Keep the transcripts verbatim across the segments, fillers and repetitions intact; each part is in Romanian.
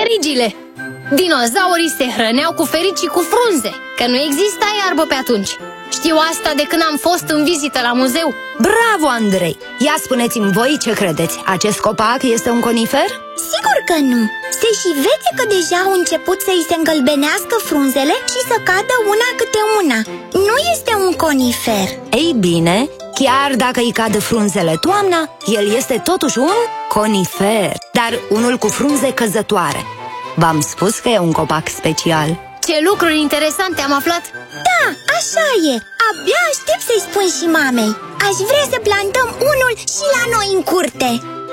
ferigile. Dinozaurii se hrăneau cu ferici și cu frunze, că nu exista iarbă pe atunci. Știu asta de când am fost în vizită la muzeu. Bravo, Andrei! Ia spuneți-mi voi ce credeți. Acest copac este un conifer? Sigur că nu. Se și vede că deja au început să-i se îngălbenească frunzele și să cadă una câte una. Nu este un conifer. Ei bine, chiar dacă îi cadă frunzele toamna, el este totuși un conifer, dar unul cu frunze căzătoare. V-am spus că e un copac special. Ce lucruri interesante am aflat! Da, așa e! Abia aștept să-i spun și mamei. Aș vrea să plantăm unul și la noi în curte.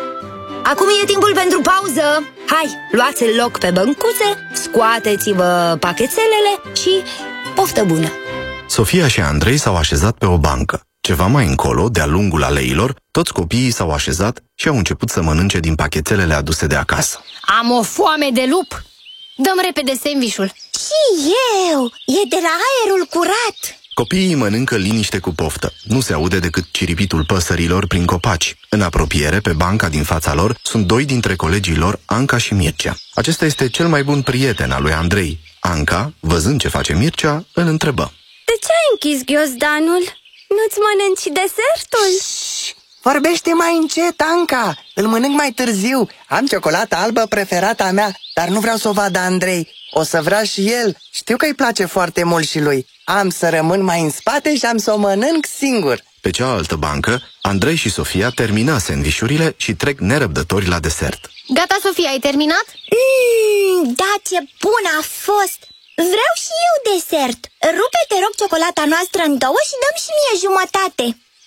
Acum e timpul pentru pauză. Hai, luați loc pe băncuțe, scoateți-vă pachetelele și poftă bună! Sofia și Andrei s-au așezat pe o bancă. Ceva mai încolo, de-a lungul aleilor, toți copiii s-au așezat și au început să mănânce din pachetelele aduse de acasă. Am o foame de lup! Dăm repede sandvișul. Și eu! E de la aerul curat! Copiii mănâncă liniște cu poftă. Nu se aude decât ciripitul păsărilor prin copaci. În apropiere, pe banca din fața lor, sunt doi dintre colegii lor, Anca și Mircea. Acesta este cel mai bun prieten al lui Andrei. Anca, văzând ce face Mircea, îl întrebă: de ce ai închis ghiozdanul? Nu-ți mănânci desertul? Șș, vorbește mai încet, Anca. Îl mănânc mai târziu. Am ciocolata albă preferata a mea, dar nu vreau să o vadă Andrei. O să vrea și el. Știu că îi place foarte mult și lui. Am să rămân mai în spate și am să o mănânc singur. Pe cealaltă bancă, Andrei și Sofia termină sandvișurile și trec nerăbdători la desert. Gata, Sofia, ai terminat? Mmm, da, ce bun a fost! Vreau și eu desert. Rupe, te rog, ciocolata noastră în două și dăm și mie jumătate.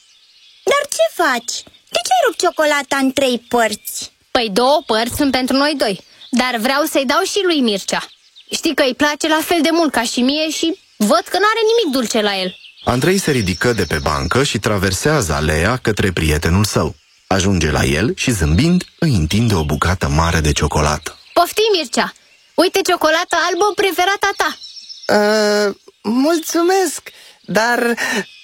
Dar ce faci? De ce rup ciocolata în trei părți? Păi două părți sunt pentru noi doi, dar vreau să-i dau și lui Mircea. Știi că îi place la fel de mult ca și mie și văd că n-are nimic dulce la el. Andrei se ridică de pe bancă și traversează aleea către prietenul său. Ajunge la el și, zâmbind, îi întinde o bucată mare de ciocolată. Poftim, Mircea! Uite ciocolata albă preferata ta. uh, Mulțumesc, dar...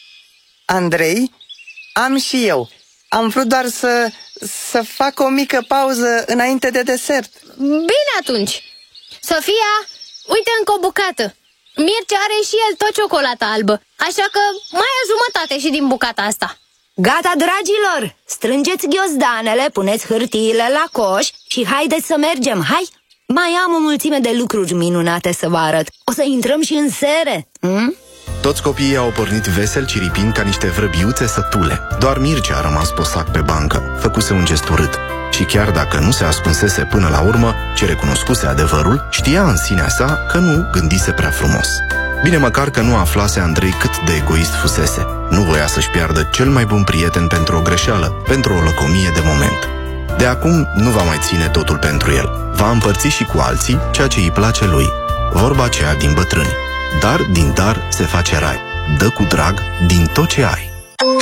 Andrei, am și eu. Am vrut doar să, să fac o mică pauză înainte de desert. Bine atunci. Sofia, uite încă o bucată. Mircea are și el tot ciocolata albă, așa că mai ia jumătate și din bucata asta. Gata, dragilor! Strângeți ghiozdanele, puneți hârtiile la coș și haideți să mergem, hai! Mai am o mulțime de lucruri minunate să vă arăt. O să intrăm și în sere. Hmm? Toți copiii au pornit vesel, ciripind ca niște vrăbiuțe sătule. Doar Mircea a rămas posac pe bancă, făcuse un gest urât. Și chiar dacă nu se ascunsese până la urmă, ce recunoscuse adevărul, știa în sinea sa că nu gândise prea frumos. Bine măcar că nu aflase Andrei cât de egoist fusese. Nu voia să-și piardă cel mai bun prieten pentru o greșeală, pentru o locomie de moment. De acum nu va mai ține totul pentru el. Va împărți și cu alții ceea ce îi place lui. Vorba aceea din bătrâni. Dar din dar se face rai. Dă cu drag din tot ce ai.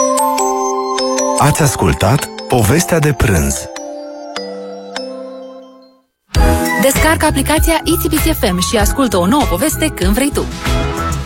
Ați ascultat Povestea de prânz. Descarcă aplicația I T B C F M și ascultă o nouă poveste când vrei tu.